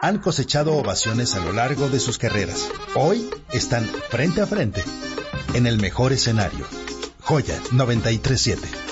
Han cosechado ovaciones a lo largo de sus carreras. Hoy están frente a frente, en el mejor escenario. Joya 93.7.